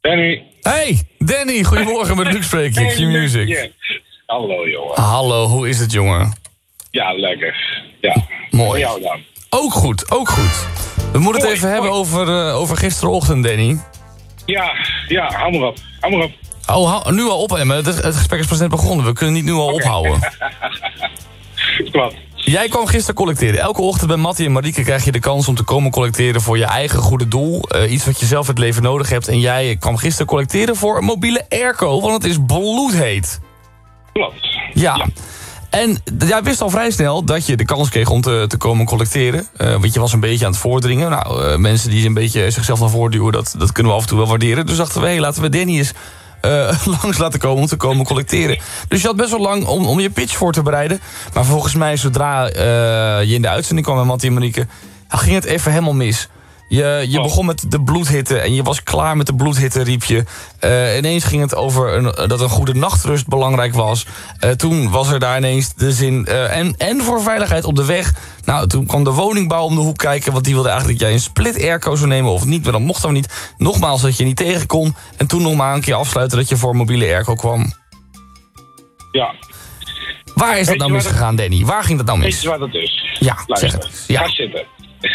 Danny. Hey, Danny, goedemorgen, met Luc spreek ik, Q-Music. Yeah. Hallo, jongen. Hallo, hoe is het, jongen? Ja, lekker. Ja. Mooi. Voor jou dan? Ook goed, ook goed. We moeten het even hebben over gisterochtend, Danny. Ja, hou maar op. Oh, nu al op, Emma. Het gesprek is pas net begonnen. We kunnen niet nu al ophouden. Klopt. Jij kwam gisteren collecteren. Elke ochtend bij Mattie en Marieke krijg je de kans om te komen collecteren voor je eigen goede doel. Iets wat je zelf in het leven nodig hebt. En jij kwam gisteren collecteren voor een mobiele airco, want het is bloedheet. Klopt. Ja. En jij wist al vrij snel dat je de kans kreeg om te komen collecteren. Want je was een beetje aan het voordringen. Nou, mensen die een beetje zichzelf naar voren duwen, dat kunnen we af en toe wel waarderen. Dus dachten we, laten we Danny eens langs laten komen om te komen collecteren. Dus je had best wel lang om je pitch voor te bereiden. Maar volgens mij, zodra je in de uitzending kwam met Mattie en Marieke, ging het even helemaal mis. Je begon met de bloedhitte en je was klaar met de bloedhitte, riep je. Ineens ging het over dat een goede nachtrust belangrijk was. Toen was er daar ineens de zin en voor veiligheid op de weg. Nou, toen kwam de woningbouw om de hoek kijken, want die wilde eigenlijk dat jij een split airco zou nemen of niet, maar dat mocht dan niet. Nogmaals dat je niet tegen kon en toen nog maar een keer afsluiten dat je voor een mobiele airco kwam. Ja. Waar is dat nou misgegaan, Danny? Waar ging dat nou mis? Weet je wat het is? Ja, luister. zeg het. Ja. Ga zitten.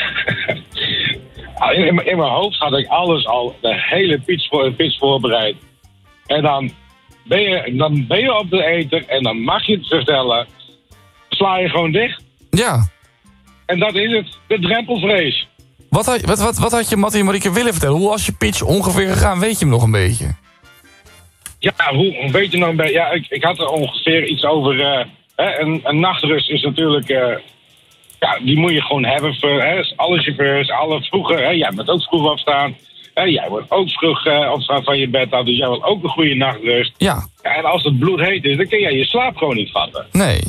In mijn hoofd had ik alles al, de hele pitch voorbereid. En dan ben je op de eter en dan mag je het vertellen. Sla je gewoon dicht. Ja. En dat is het, de drempelvrees. Wat had je Mattie en Marieke willen vertellen? Hoe was je pitch ongeveer gegaan? Weet je hem nog een beetje? Ja, hoe weet je nou een beetje? Ja, ik had er ongeveer iets over. Een nachtrust is natuurlijk. Ja, die moet je gewoon hebben voor alle chauffeurs, alle vroeger. Jij bent ook vroeg opstaan. Jij wordt ook vroeg opstaan van je bed af, dus jij wil ook een goede nachtrust. Ja. En als het bloedheet is, dan kun jij je slaap gewoon niet vatten. Nee.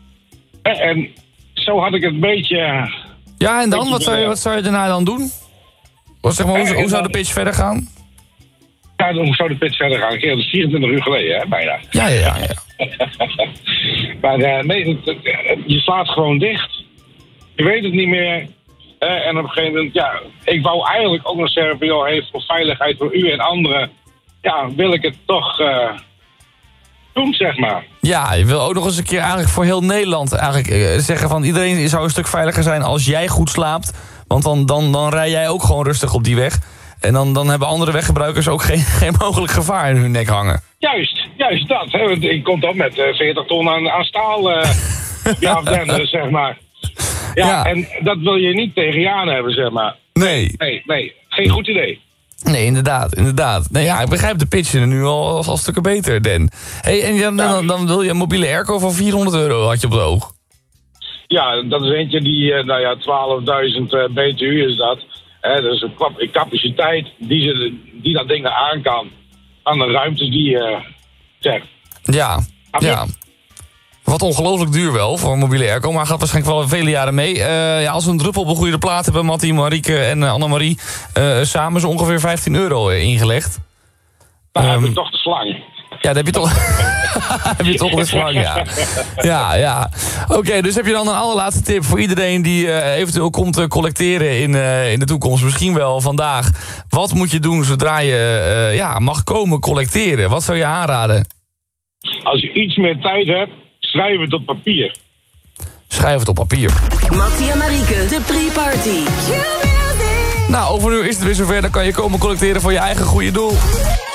En zo had ik het een beetje. Ja, en dan? Wat zou je daarna dan doen? Zeg maar, hoe zou de pitch verder gaan? Ja, hoe zou de pitch verder gaan? Dat is 24 uur geleden, hè, bijna. Ja. Maar nee, je slaat gewoon dicht. Je weet het niet meer. En op een gegeven moment, ja, ik wou eigenlijk ook nog zeggen, joh, hey, voor veiligheid voor u en anderen, ja, wil ik het toch doen, zeg maar. Ja, je wil ook nog eens een keer eigenlijk voor heel Nederland eigenlijk zeggen van iedereen zou een stuk veiliger zijn als jij goed slaapt. Want dan rij jij ook gewoon rustig op die weg. En dan hebben andere weggebruikers ook geen mogelijk gevaar in hun nek hangen. Juist dat. Hè. Ik kom dan met 40 ton aan staal afdenderen, zeg maar. Ja, en dat wil je niet tegen je aan hebben, zeg maar. Nee. Geen goed idee. Nee, inderdaad. Nee, ja, ik begrijp de pitch nu al stukken beter, Dan. Hey, en dan wil je een mobiele airco van €400 had je op het oog. Ja, dat is eentje die, 12.000 BTU is dat. Dat is een capaciteit die dat ding aan kan. Aan de ruimtes die je zegt. Ja. Wat ongelooflijk duur wel voor een mobiele airco, maar gaat waarschijnlijk wel vele jaren mee. Als we een druppel op een goede plaat hebben, Mattie, Marieke en Annemarie, samen is ongeveer €15 ingelegd. Dan heb je toch de slang. Ja, dan heb je toch, heb je toch de slang, ja. Ja. Oké, dus heb je dan een allerlaatste tip voor iedereen die eventueel komt collecteren in de toekomst, misschien wel vandaag. Wat moet je doen zodra je mag komen collecteren? Wat zou je aanraden? Als je iets meer tijd hebt, schrijf het op papier. Schrijf het op papier. Mattie en Marieke, de pre-party. Nou, over nu is het weer zover. Dan kan je komen collecteren voor je eigen goede doel.